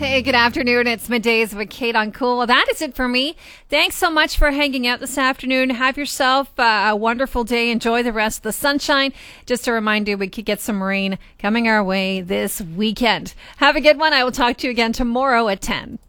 Hey, good afternoon. It's Middays with Kate on Cool. That is it for me. Thanks so much for hanging out this afternoon. Have yourself a wonderful day. Enjoy the rest of the sunshine. Just a reminder, we could get some rain coming our way this weekend. Have a good one. I will talk to you again tomorrow at 10.